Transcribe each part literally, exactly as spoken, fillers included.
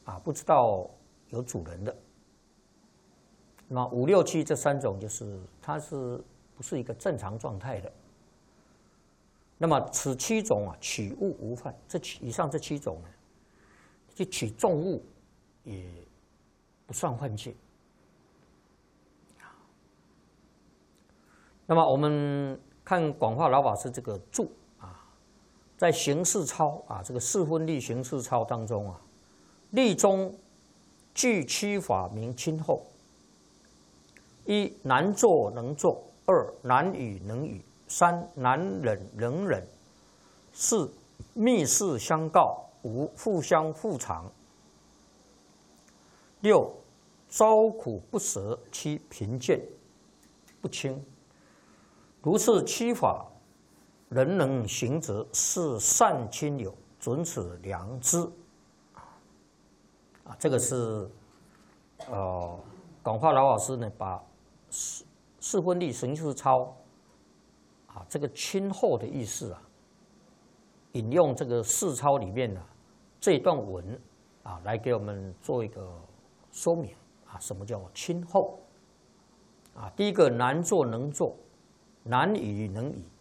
啊，不知道有主人的。那么五六七这三种就是它是不是一个正常状态的？那么此七种啊，取物无犯。这以上这七种呢，就取重物也不算犯戒。那么我们看广化老法师这个注啊，在行事操啊这个四分律行事操当中啊，律中具七法名亲厚。一难做能做，二难语能语，三难忍能忍，四密事相告，五互相互长，六遭苦不舍，七贫贱不轻。如是七法，人能行则是善亲友，准此良知。啊，这个是呃广化老法师呢把四四分律行事操啊这个亲厚的意思啊，引用这个四操里面的、啊、这一段文啊，来给我们做一个说明啊，什么叫亲厚啊？第一个难做能做，难语能语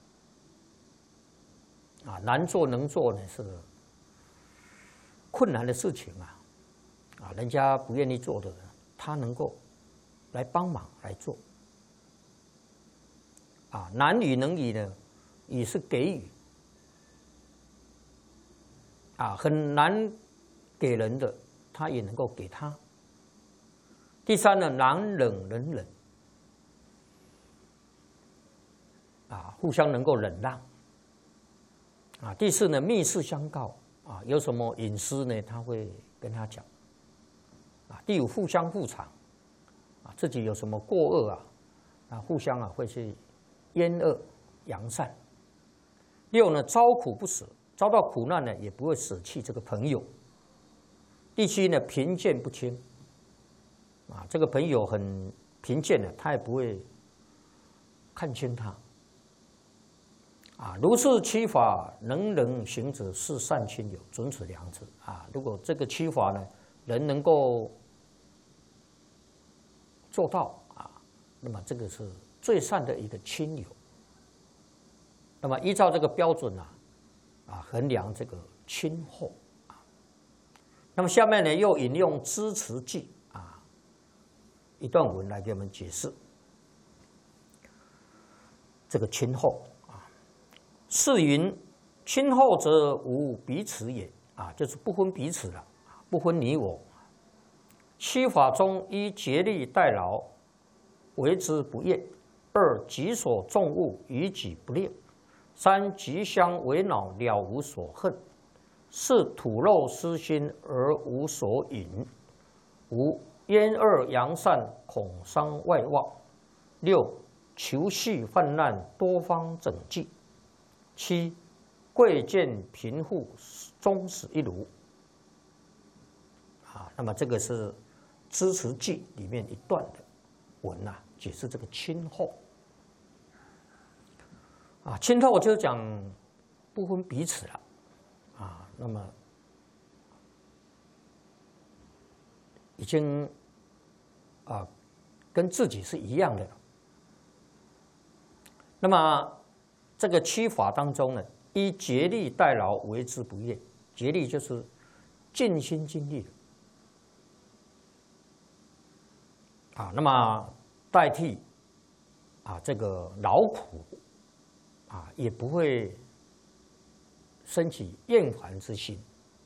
啊，难做能做呢是困难的事情啊，啊，人家不愿意做的，他能够来帮忙来做。啊，难语能语呢，语是给予，啊，很难给人的，他也能够给他。第三呢，难忍能忍，啊，互相能够忍让。啊，第四呢，密事相告，啊，有什么隐私呢，他会跟他讲。啊，第五，互相互长，啊，自己有什么过恶啊，啊，互相啊会去冤恶扬善。六呢，遭苦不舍，遭到苦难呢也不会舍弃这个朋友。第七呢，贫贱不轻，啊，这个朋友很贫贱的，他也不会看轻他。啊，如是七法能人行者，是善亲友，准此良知。啊，如果这个七法呢，人能够做到啊，那么这个是最善的一个亲友。那么依照这个标准啊，啊衡量这个亲厚啊。那么下面呢又引用支持记啊一段文来给我们解释这个亲厚。是云：亲厚则无彼此也，啊，就是不分彼此了，不分你我。七法中，一竭力代劳，为之不厌；二己所重物，与己不恋；三吉相为恼，了无所恨；四吐露私心而无所引；五冤恶扬善，恐伤外望；六求系患难，多方整济。七，贵贱贫富，终始一如。啊，那么这个是支持记里面一段的文啊，解释这个亲厚。啊，亲厚就是讲不分彼此了。啊，那么已经啊跟自己是一样的了。那么这个七法当中呢，依竭力代劳，为之不厌。竭力就是尽心尽力的啊，那么代替啊这个劳苦啊，也不会升起厌烦之心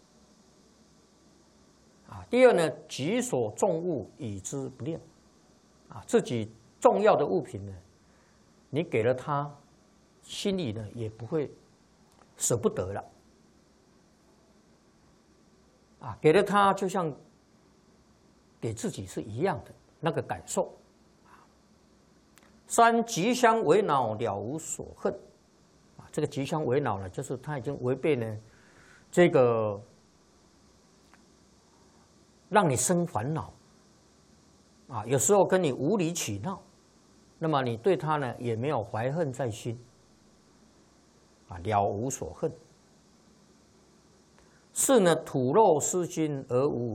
啊。第二呢，己所重物，与之不恋啊，自己重要的物品呢，你给了他，心里呢也不会舍不得了，啊，给了他就像给自己是一样的那个感受。三吉相为恼，了无所恨，啊，这个吉相为恼呢，就是他已经违背呢这个让你生烦恼，啊，有时候跟你无理取闹，那么你对他呢也没有怀恨在心。啊，了无所恨。四呢，吐露私心而无